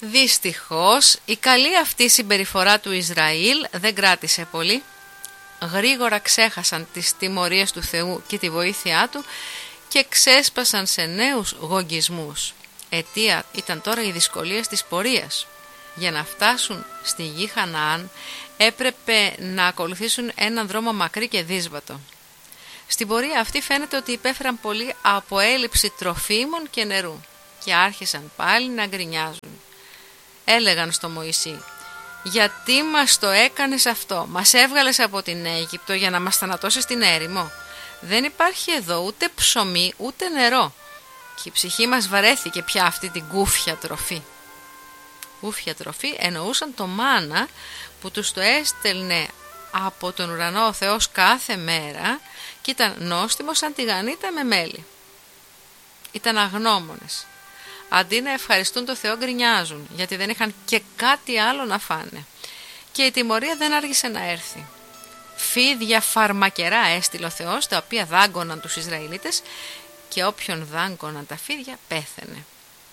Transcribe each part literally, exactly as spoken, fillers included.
Δυστυχώς η καλή αυτή συμπεριφορά του Ισραήλ δεν κράτησε πολύ. Γρήγορα ξέχασαν τις τιμωρίες του Θεού και τη βοήθειά του και ξέσπασαν σε νέους γογγισμούς. Αιτία ήταν τώρα οι δυσκολίες της πορείας. Για να φτάσουν στη γη Χαναάν έπρεπε να ακολουθήσουν έναν δρόμο μακρύ και δύσβατο. Στην πορεία αυτή φαίνεται ότι υπέφεραν πολύ από έλλειψη τροφίμων και νερού και άρχισαν πάλι να γκρινιάζουν. Έλεγαν στο Μωυσή: «Γιατί μας το έκανες αυτό? Μας έβγαλες από την Αίγυπτο για να μας θανατώσεις στην έρημο. Δεν υπάρχει εδώ ούτε ψωμί ούτε νερό και η ψυχή μας βαρέθηκε πια αυτή την κούφια τροφή». Κούφια τροφή εννοούσαν το μάνα που τους το έστελνε από τον ουρανό ο Θεός κάθε μέρα και ήταν νόστιμο σαν τηγανίτα με μέλι. Ήταν αγνώμονες. Αντί να ευχαριστούν το Θεό γκρινιάζουν γιατί δεν είχαν και κάτι άλλο να φάνε. Και η τιμωρία δεν άργησε να έρθει. Φίδια φαρμακερά έστειλε ο Θεός, τα οποία δάγκωναν τους Ισραηλίτες και όποιον δάγκωναν τα φίδια πέθαινε.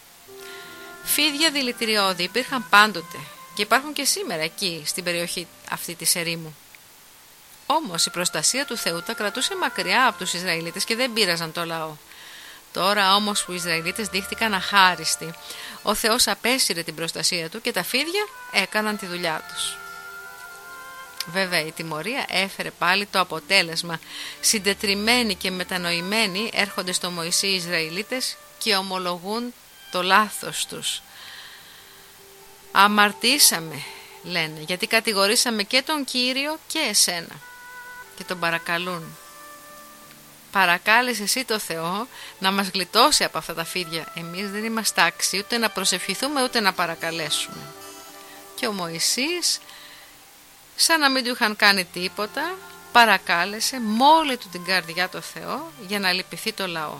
Φίδια δηλητηριώδη υπήρχαν πάντοτε και υπάρχουν και σήμερα εκεί στην περιοχή αυτή της ερήμου. Όμως η προστασία του Θεού τα κρατούσε μακριά από τους Ισραηλίτες και δεν πείραζαν το λαό. Τώρα όμως που οι Ισραηλίτες δείχτηκαν αχάριστοι, ο Θεός απέσυρε την προστασία του και τα φίδια έκαναν τη δουλειά τους. Βέβαια η τιμωρία έφερε πάλι το αποτέλεσμα. Συντετριμμένοι και μετανοημένοι έρχονται στο Μωυσή οι Ισραηλίτες και ομολογούν το λάθος τους. «Αμαρτήσαμε», λένε, «γιατί κατηγορήσαμε και τον Κύριο και εσένα». Και τον παρακαλούν: «Παρακάλεσε εσύ το Θεό να μας γλιτώσει από αυτά τα φίδια. Εμείς δεν είμαστε άξιοι ούτε να προσευχηθούμε ούτε να παρακαλέσουμε». Και ο Μωυσής, σαν να μην του είχαν κάνει τίποτα, παρακάλεσε μόλι του την καρδιά το Θεό για να λυπηθεί το λαό.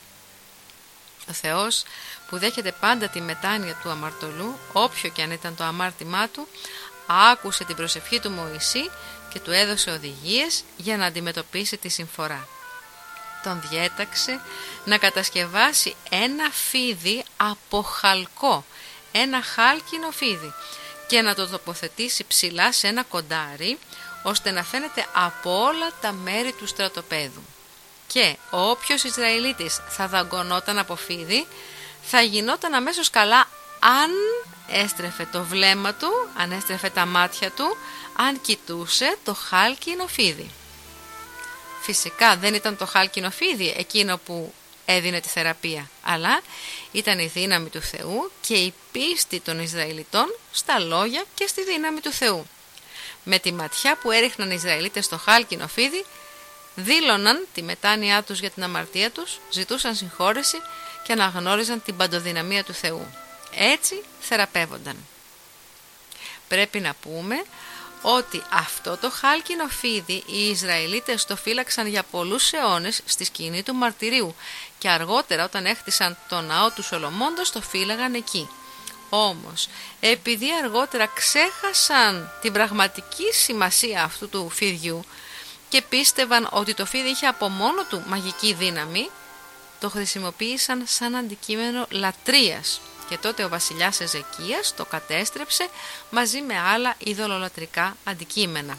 Ο Θεός, που δέχεται πάντα τη μετάνοια του αμαρτωλού, όποιο και αν ήταν το αμάρτημά του, άκουσε την προσευχή του Μωυσή και του έδωσε οδηγίες για να αντιμετωπίσει τη συμφορά. Τον διέταξε να κατασκευάσει ένα φίδι από χαλκό, ένα χάλκινο φίδι, και να το τοποθετήσει ψηλά σε ένα κοντάρι, ώστε να φαίνεται από όλα τα μέρη του στρατοπέδου. Και όποιος Ισραηλίτης θα δαγκωνόταν από φίδι, θα γινόταν αμέσως καλά αν έστρεφε το βλέμμα του, αν έστρεφε τα μάτια του, αν κοιτούσε το χάλκινο φίδι. Φυσικά δεν ήταν το χάλκινο φίδι εκείνο που έδινε τη θεραπεία, αλλά ήταν η δύναμη του Θεού και η πίστη των Ισραηλιτών στα λόγια και στη δύναμη του Θεού. Με τη ματιά που έριχναν οι Ισραηλίτες στο χάλκινο φίδι, δήλωναν τη μετάνοιά τους για την αμαρτία τους, ζητούσαν συγχώρεση και αναγνώριζαν την παντοδυναμία του Θεού. Έτσι θεραπεύονταν. Πρέπει να πούμε ότι αυτό το χάλκινο φίδι οι Ισραηλίτες το φύλαξαν για πολλούς αιώνες στη σκηνή του μαρτυρίου και αργότερα όταν έχτισαν το ναό του Σολομώντος το φύλαγαν εκεί. Όμως επειδή αργότερα ξέχασαν την πραγματική σημασία αυτού του φίδιου και πίστευαν ότι το φίδι είχε από μόνο του μαγική δύναμη, το χρησιμοποίησαν σαν αντικείμενο λατρείας. Και τότε ο βασιλιάς Εζεκίας το κατέστρεψε μαζί με άλλα ειδωλολατρικά αντικείμενα.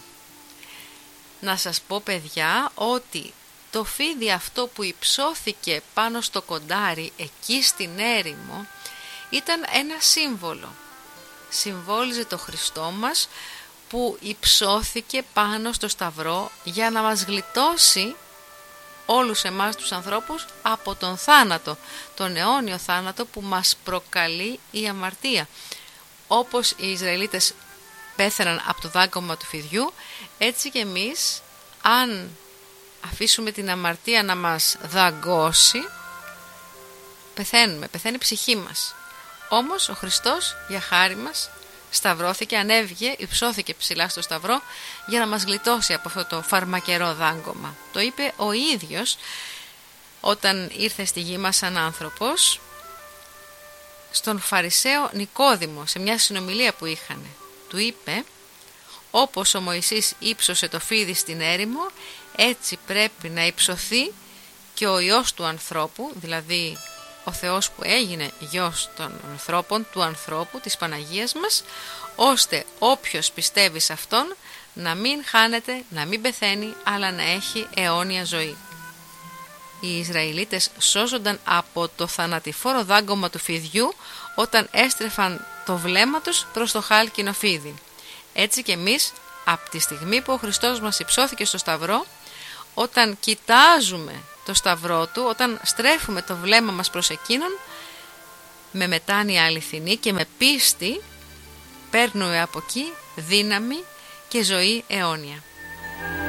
Να σας πω, παιδιά, ότι το φίδι αυτό που υψώθηκε πάνω στο κοντάρι εκεί στην έρημο ήταν ένα σύμβολο. Συμβόλιζε το Χριστό μας που υψώθηκε πάνω στο σταυρό για να μας γλιτώσει όλους εμάς τους ανθρώπους από τον θάνατο, τον αιώνιο θάνατο που μας προκαλεί η αμαρτία. Όπως οι Ισραηλίτες πέθαναν από το δάγκωμα του φιδιού, έτσι και εμείς, αν αφήσουμε την αμαρτία να μας δαγκώσει, πεθαίνουμε, πεθαίνει η ψυχή μας. Όμως ο Χριστός για χάρη μας σταυρώθηκε, ανέβηκε, υψώθηκε ψηλά στο σταυρό για να μας γλιτώσει από αυτό το φαρμακερό δάγκωμα. Το είπε ο ίδιος όταν ήρθε στη γη μας σαν άνθρωπος στον Φαρισαίο Νικόδημο, σε μια συνομιλία που είχαν. Του είπε: όπως ο Μωυσής ύψωσε το φίδι στην έρημο, έτσι πρέπει να υψωθεί και ο Υιός του ανθρώπου, δηλαδή ο Θεός που έγινε γιος των ανθρώπων, του ανθρώπου, της Παναγίας μας, ώστε όποιος πιστεύει σε Αυτόν να μην χάνεται, να μην πεθαίνει, αλλά να έχει αιώνια ζωή. Οι Ισραηλίτες σώζονταν από το θανατηφόρο δάγκωμα του φιδιού όταν έστρεφαν το βλέμμα τους προς το χάλκινο φίδι. Έτσι και εμείς, από τη στιγμή που ο Χριστός μας υψώθηκε στο Σταυρό, όταν κοιτάζουμε το Σταυρό Του, όταν στρέφουμε το βλέμμα μας προς Εκείνον, με μετάνοια αληθινή και με πίστη, παίρνουμε από εκεί δύναμη και ζωή αιώνια.